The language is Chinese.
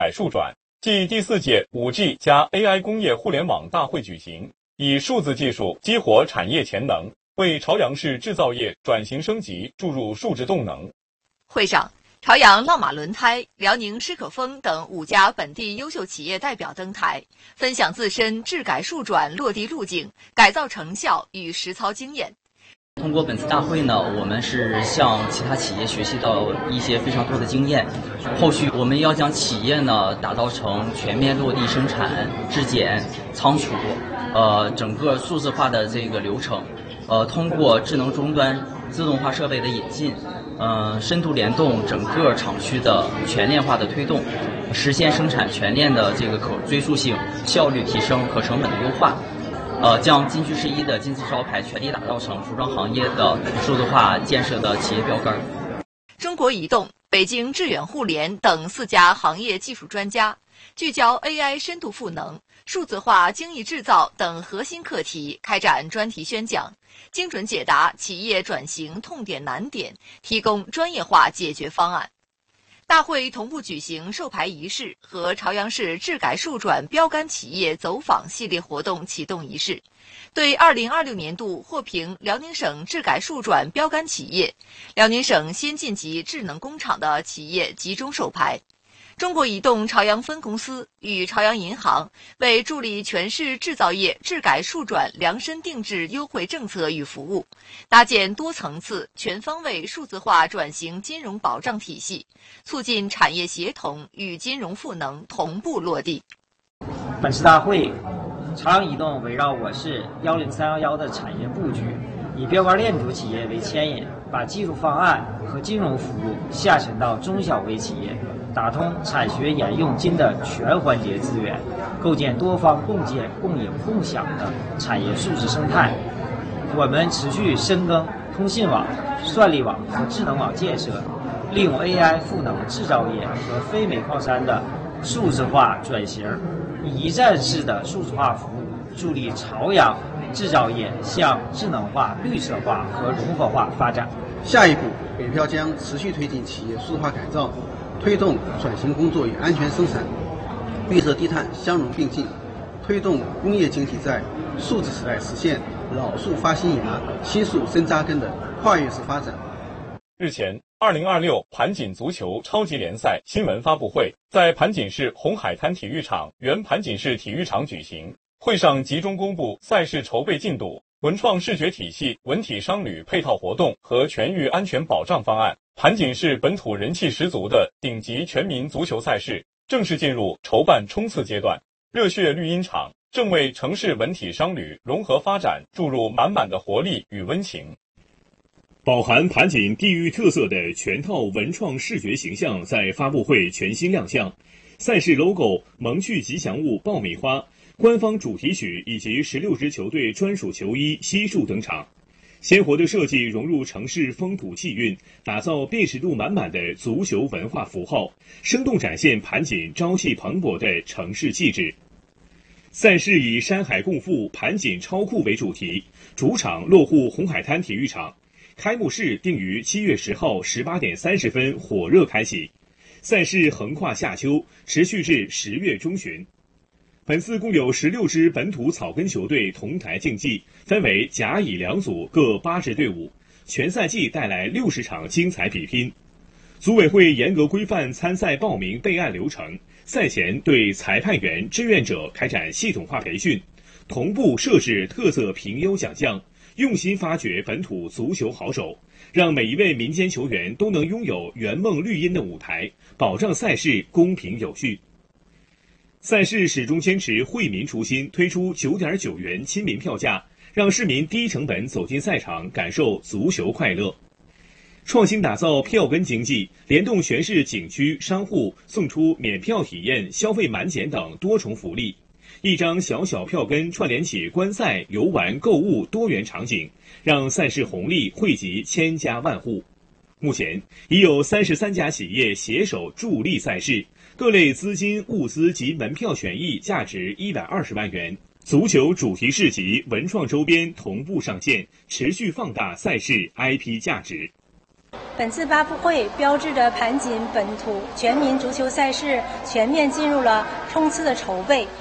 改数转暨第4届5G 加 AI 工业互联网大会举行，以数字技术激活产业潜能，为朝阳市制造业转型升级注入数字动能。 会上，朝阳浪马轮胎、辽宁诗可风等5家本地优秀企业代表登台，分享自身智改数转落地路径、改造成效与实操经验。 通过本次大会呢，我们是向其他企业学习到一些非常多的经验。后续我们要将企业呢打造成全面落地生产、质检、仓储，整个数字化的这个流程。通过智能终端、自动化设备的引进，深度联动整个厂区的全链化的推动，实现生产全链的这个可追溯性、效率提升和成本的优化。将金居十一的金字招牌全力打造成服装行业的数字化建设的企业标杆。 中国移动、北京致远互联等4家行业技术专家聚焦 AI 深度赋能、数字化精益制造等核心课题，开展专题宣讲，精准解答企业转型痛点难点，提供专业化解决方案。大会同步举行授牌仪式和朝阳市智改数转标杆企业走访系列活动启动仪式，对2026年度获评辽宁省智改数转标杆企业、辽宁省先进级智能工厂的企业集中授牌。中国移动朝阳分公司与朝阳银行为助力全市制造业智改数转量身定制优惠政策与服务，搭建多层次、全方位数字化转型金融保障体系，促进产业协同与金融赋能同步落地。 本次大会，朝阳移动围绕我市10311的产业布局，以标杆链主企业为牵引，把技术方案和金融服务下沉到中小微企业，打通产学研用金的全环节资源，构建多方共建、共赢、共享的产业数字生态。我们持续深耕通信网、算力网和智能网建设，利用 AI 赋能制造业和非煤矿山的数字化转型，以一站式的数字化服务助力朝阳制造业向智能化、绿色化和融合化发展。 下一步，北漂将持续推进企业数字化改造，推动转型工作与安全生产、绿色低碳相融并进，推动工业经济在数字时代实现老树发新芽、新树深扎根的跨越式发展。 日前，2026盘锦足球超级联赛新闻发布会在盘锦市红海滩体育场原盘锦市体育场举行。会上集中公布赛事筹备进度、文创视觉体系、文体商旅配套活动和全域安全保障方案。盘锦市本土人气十足的顶级全民足球赛事正式进入筹办冲刺阶段，热血绿茵场正为城市文体商旅融合发展注入满满的活力与温情。 饱含盘锦地域特色的全套文创视觉形象在发布会全新亮相，赛事 logo、萌趣吉祥物爆米花、官方主题曲以及16支球队专属球衣悉数登场。鲜活的设计融入城市风土气韵，打造辨识度满满的足球文化符号，生动展现盘锦朝气蓬勃的城市气质。赛事以山海共富、盘锦超酷为主题，主场落户红海滩体育场。开幕式定于7月10号18点30分火热开启，赛事横跨夏秋，持续至10月中旬。本次共有16支本土草根球队同台竞技，分为甲乙两组各8支队伍，全赛季带来60场精彩比拼。组委会严格规范参赛报名备案流程，赛前对裁判员、志愿者开展系统化培训，同步设置特色评优奖项，用心发掘本土足球好手，让每一位民间球员都能拥有圆梦绿茵的舞台，保障赛事公平有序。赛事始终坚持惠民初心，推出9.9元亲民票价，让市民低成本走进赛场，感受足球快乐。创新打造票根经济，联动全市景区商户，送出免票体验、消费满减等多重福利。一张小小票根串联起观赛、游玩、购物多元场景，让赛事红利惠及千家万户。目前已有33家企业携手助力赛事，各类资金、物资及门票权益价值120万元。足球主题市集、文创周边同步上线，持续放大赛事 IP 价值。 本次发布会标志着盘锦本土全民足球赛事全面进入了冲刺的筹备。